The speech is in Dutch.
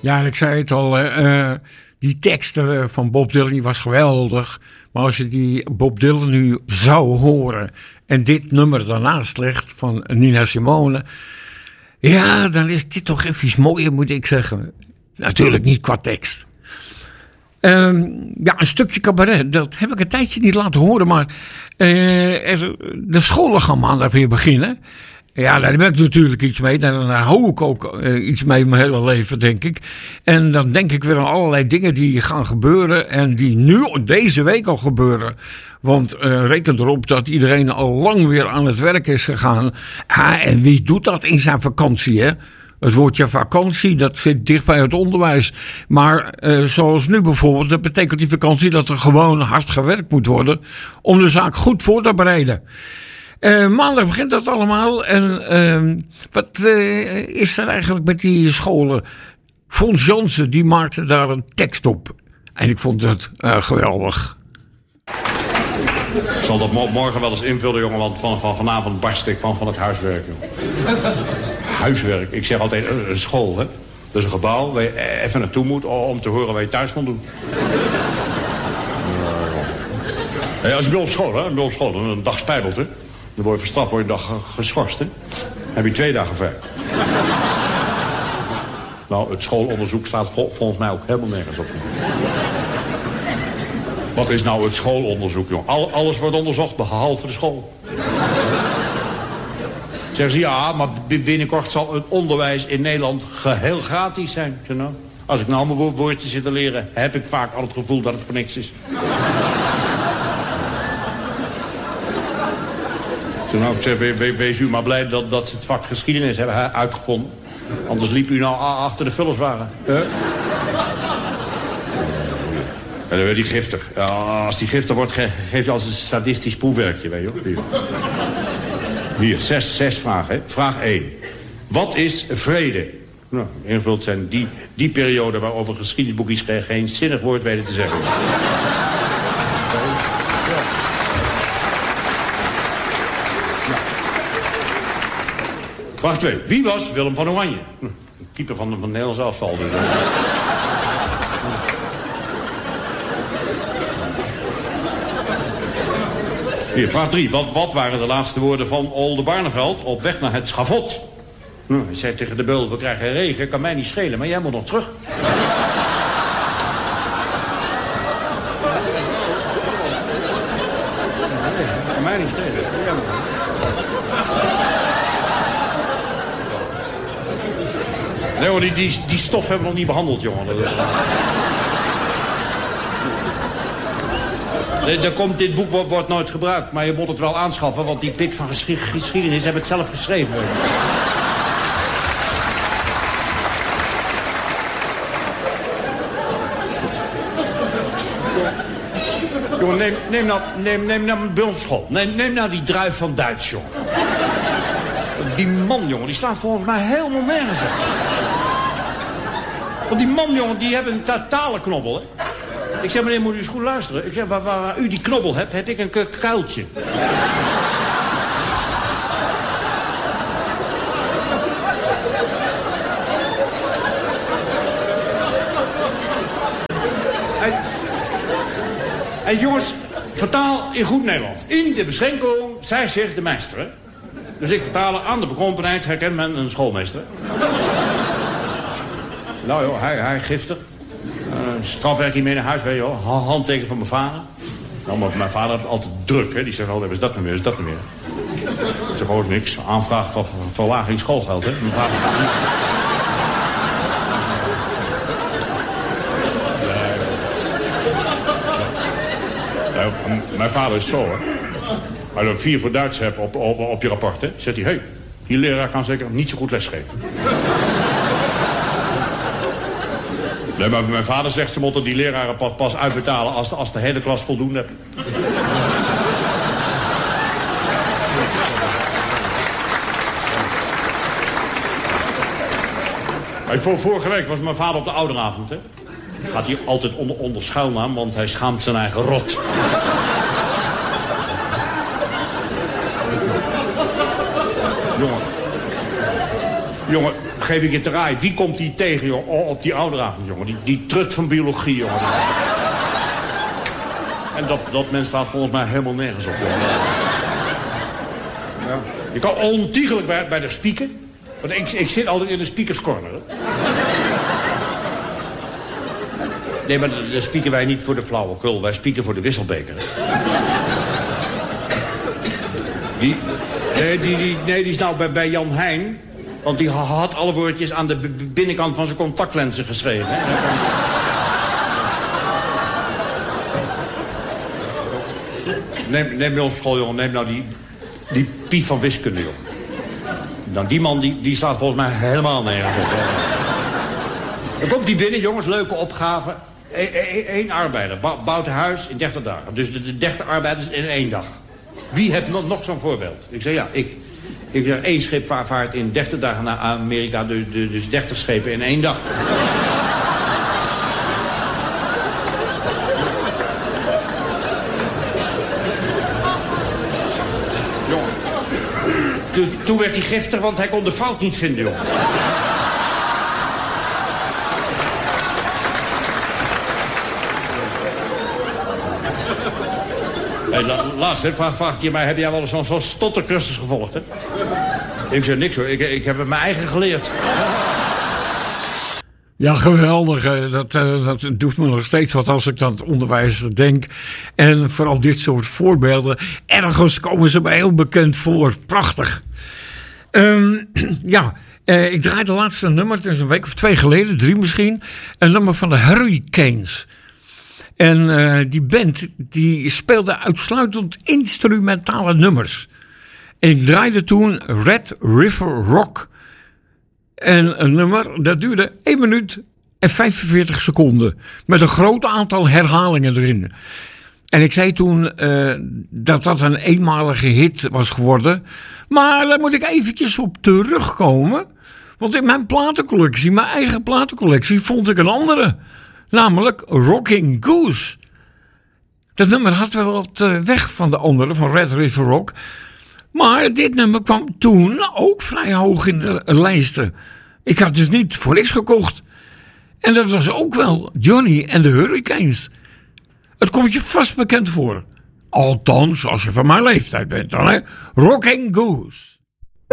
Ja, en ik zei het al, die tekst van Bob Dylan die was geweldig. Maar als je die Bob Dylan nu zou horen en dit nummer daarnaast legt van Nina Simone, ja, dan is dit toch even mooier, moet ik zeggen. Natuurlijk niet qua tekst. Ja, een stukje cabaret, dat heb ik een tijdje niet laten horen, maar de scholen gaan maandag weer beginnen. Ja, daar heb ik natuurlijk iets mee. Daar hou ik ook iets mee mijn hele leven, denk ik. En dan denk ik weer aan allerlei dingen die gaan gebeuren en die nu deze week al gebeuren. Want reken erop dat iedereen al lang weer aan het werk is gegaan. En wie doet dat in zijn vakantie, hè? Het woordje vakantie, dat zit dicht bij het onderwijs. Maar zoals nu bijvoorbeeld, dat betekent die vakantie dat er gewoon hard gewerkt moet worden om de zaak goed voor te bereiden. Maandag begint dat allemaal. En wat is er eigenlijk met die scholen? Fons Jansen, die maakte daar een tekst op. En ik vond het geweldig. Ik zal dat morgen wel eens invullen, jongen, want van vanavond barst ik van het huiswerk. Jongen. Huiswerk, ik zeg altijd een school, hè. Dat is een gebouw waar je even naartoe moet om te horen wat je thuis moet doen. Ja, als je wil op school, hè, een dag spijbelt, hè. Dan word je verstraft, word je een dag geschorst, hè. Dan heb je 2 dagen vrij. Nou, het schoolonderzoek staat volgens mij ook helemaal nergens op. Wat is nou het schoolonderzoek, jongen? Alles wordt onderzocht, behalve de school. Zeggen ze, ja, maar binnenkort zal het onderwijs in Nederland geheel gratis zijn. Nou, als ik nou mijn woordjes zit te leren, heb ik vaak al het gevoel dat het voor niks is. Nou, ik zeg, wees u maar blij dat ze het vak geschiedenis hebben uitgevonden. Anders liep u nou achter de vullerswagen. En dan werd hij giftig. Ja, als die giftig wordt, geeft hij als een sadistisch proefwerkje. Weet je. Hier, 6 vragen. Hè. Vraag 1. Wat is vrede? Nou, ingevuld zijn die periode waarover geschiedenisboekjes geen zinnig woord weten te zeggen. Vraag 2. Wie was Willem van Oranje? Keeper van het Nederlands elftal. Dus. Hier, vraag 3. Wat waren de laatste woorden van Oldenbarneveld op weg naar het schavot? Hij zei tegen de beul, we krijgen regen, kan mij niet schelen, maar jij moet nog terug. Kan mij niet schelen. Nee hoor, die stof hebben we nog niet behandeld, jongen. Dit boek wordt nooit gebruikt, maar je moet het wel aanschaffen, want die pik van geschiedenis hebben het zelf geschreven. Jongen, neem nou bij ons op school. Neem nou die druif van Duits, jongen. Die man, jongen, die slaat volgens mij helemaal nergens op. Want die man, jongen, die hebben een talenknobbel, hè. Ik zeg, meneer, moet u eens goed luisteren. Ik zeg, waar u die knobbel hebt, heb ik een kuiltje. En jongens, vertaal in goed Nederland. In de beschenking, zij zegt de meester, hè. Dus ik vertaal aan de bekrompenheid herkent men een schoolmeester. Nou joh, hij giftig. Strafwerk hier mee naar huis, weet je wel. Handteken van mijn vader. Nou, maar mijn vader had altijd druk, hè. Die zegt altijd, is dat niet meer, is dat niet meer. Ik zeg ook niks. Aanvraag van verlaging schoolgeld, hè. Mijn vader... Ja, mijn vader is zo, hè. Als je 4 voor Duits hebt op je rapport, hè, zegt hij... Hey, die leraar kan zeker niet zo goed lesgeven. Nee, maar mijn vader zegt, ze moeten die leraren pas uitbetalen als de hele klas voldoende hebt. Vorige week was mijn vader op de ouderavond, hè. Gaat hij altijd onder schuilnaam, want hij schaamt zijn eigen rot. Jongen, geef ik je te raaien. Wie komt die tegen, joh? Oh, op die ouderavond, jongen. Die trut van biologie, jongen. En dat mens staat volgens mij helemaal nergens op, jongen. Ja. Je kan ontiegelijk bij de speaker. Want ik zit altijd in de speakerscorner. Hè? Nee, maar de speaker wij niet voor de flauwekul. Wij speaken voor de wisselbeker. Die is nou bij Jan Heijn. Want die had alle woordjes aan de binnenkant van zijn contactlenzen geschreven. Hè? Neem bij ons school, jongen. Neem nou die Piet van wiskunde, jongen. Nou, die man die slaat volgens mij helemaal nergens op. Dan komt die binnen, jongens, leuke opgave. Eén arbeider bouwt een huis in 30 dagen. Dus de 30 arbeiders in 1 dag. Wie heeft nog zo'n voorbeeld? Ik zeg, ja, ik zeg, 1 schip vaart in 30 dagen naar Amerika. Dus 30 schepen in 1 dag. Toen werd hij giftig, want hij kon de fout niet vinden, joh. Hey, laatst vraagt hij mij, heb jij wel eens zo'n stottercursus gevolgd, hè? Ik zeg niks, hoor. Ik heb het mijn eigen geleerd. Ja, geweldig. Dat doet me nog steeds wat als ik aan het onderwijs denk. En vooral dit soort voorbeelden. Ergens komen ze mij heel bekend voor. Prachtig. Ik draai de laatste nummer, dus een week of 2 geleden, 3 misschien. Een nummer van de Hurricanes. En die band die speelde uitsluitend instrumentale nummers. En ik draaide toen Red River Rock. En een nummer dat duurde 1 minuut en 45 seconden. Met een groot aantal herhalingen erin. En ik zei toen dat een eenmalige hit was geworden. Maar daar moet ik eventjes op terugkomen. Want in mijn platencollectie, mijn eigen platencollectie, vond ik een andere. Namelijk Rocking Goose. Dat nummer had wel wat weg van de andere, van Red River Rock. Maar dit nummer kwam toen ook vrij hoog in de lijsten. Ik had dus niet voor niks gekocht. En dat was ook wel Johnny and the Hurricanes. Het komt je vast bekend voor. Althans, als je van mijn leeftijd bent dan, hè. Rocking Goose.